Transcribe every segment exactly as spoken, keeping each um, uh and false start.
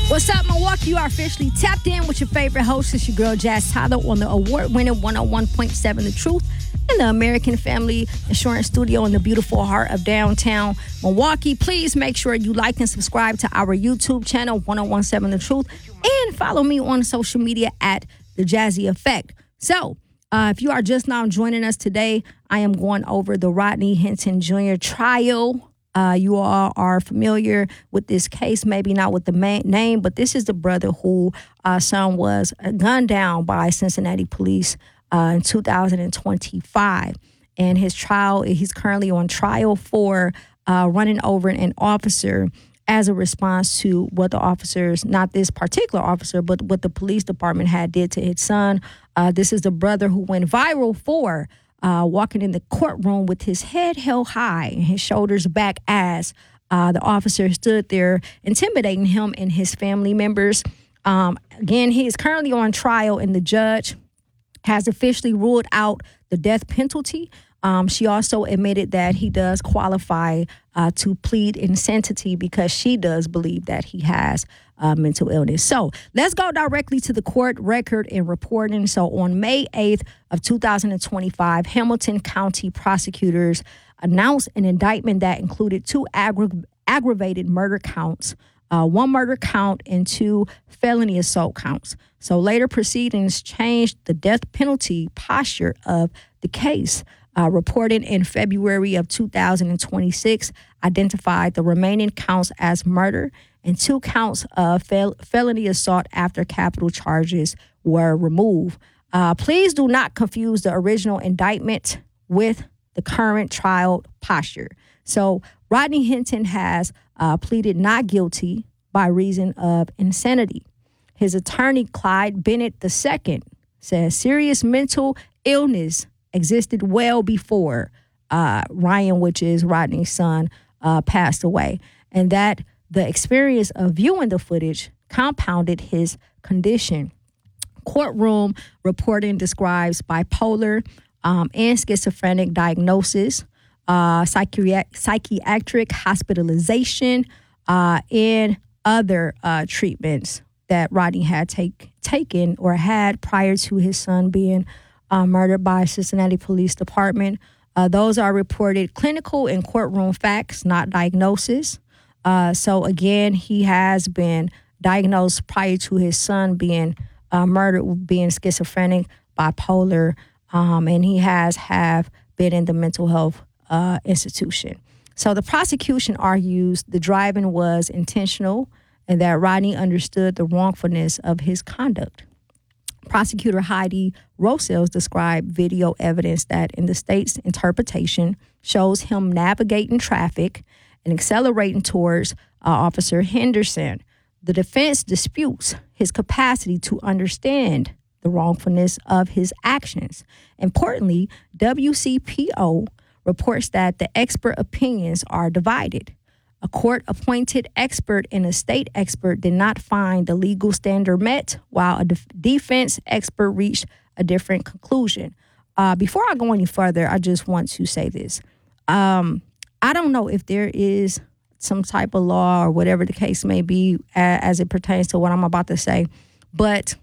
What's up, Milwaukee? You are officially tapped in with your favorite host. It's your girl, Jazz Tyler, on the award-winning one oh one point seven The Truth in the American Family Insurance Studio in the beautiful heart of downtown Milwaukee. Please make sure you like and subscribe to our YouTube channel, one oh one seven The Truth, and follow me on social media at The Jazzy Effect. So, uh, if you are just now joining us today, I am going over the Rodney Hinton Junior trial. Uh, you all are familiar with this case, maybe not with the main name, but this is the brother who uh, son was gunned down by Cincinnati police uh, in two thousand twenty-five. And his trial, he's currently on trial for uh, running over an officer as a response to what the officers, not this particular officer, but what the police department had did to his son. Uh, this is the brother who went viral for Uh, walking in the courtroom with his head held high and his shoulders back as uh, the officer stood there intimidating him and his family members. Um, again, he is currently on trial, and the judge has officially ruled out the death penalty. Um, she also admitted that he does qualify uh, to plead insanity because she does believe that he has uh, mental illness. So let's go directly to the court record and reporting. So on May eighth of two thousand twenty-five, Hamilton County prosecutors announced an indictment that included two aggra- aggravated murder counts, uh, one murder count and two felony assault counts. So later proceedings changed the death penalty posture of the case. Uh, reported in February of two thousand twenty-six, identified the remaining counts as murder and two counts of fel- felony assault after capital charges were removed. Uh, please do not confuse the original indictment with the current trial posture. So Rodney Hinton has uh, pleaded not guilty by reason of insanity. His attorney, Clyde Bennett the Second, says serious mental illness existed well before uh, Ryan, which is Rodney's son, uh, passed away, and that the experience of viewing the footage compounded his condition. Courtroom reporting describes bipolar um, and schizophrenic diagnosis, uh, psychiatric, psychiatric hospitalization, uh, and other uh, treatments that Rodney had take, taken or had prior to his son being Uh, murdered by Cincinnati Police Department. Uh, those are reported clinical and courtroom facts, not diagnosis. Uh, so again, he has been diagnosed prior to his son being uh, murdered, being schizophrenic, bipolar, um, and he has have been in the mental health uh, institution. So the prosecution argues the driving was intentional and that Rodney understood the wrongfulness of his conduct. Prosecutor Heidi Rosales described video evidence that, in the state's interpretation, shows him navigating traffic and accelerating towards uh, Officer Henderson. The defense disputes his capacity to understand the wrongfulness of his actions. Importantly, W C P O reports that the expert opinions are divided. A court-appointed expert and a state expert did not find the legal standard met, while a def- defense expert reached a different conclusion. Uh, before I go any further, I just want to say this. Um, I don't know if there is some type of law or whatever the case may be a- as it pertains to what I'm about to say, but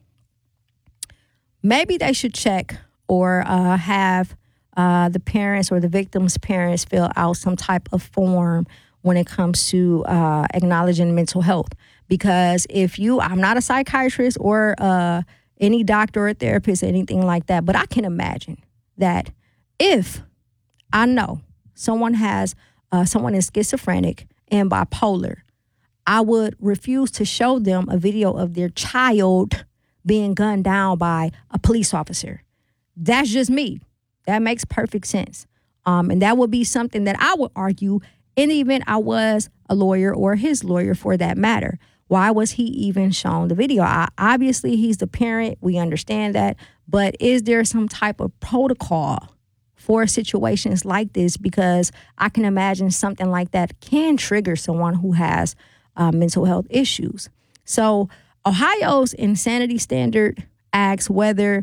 maybe they should check or uh, have uh, the parents or the victim's parents fill out some type of form when it comes to uh, acknowledging mental health. Because if you, I'm not a psychiatrist or uh, any doctor or therapist or anything like that, but I can imagine that if I know someone has, uh, someone is schizophrenic and bipolar, I would refuse to show them a video of their child being gunned down by a police officer. That's just me. That makes perfect sense. Um, and that would be something that I would argue in the event I was a lawyer or his lawyer for that matter. Why was he even shown the video? I, obviously, he's the parent. We understand that. But is there some type of protocol for situations like this? Because I can imagine something like that can trigger someone who has uh, mental health issues. So Ohio's insanity standard asks whether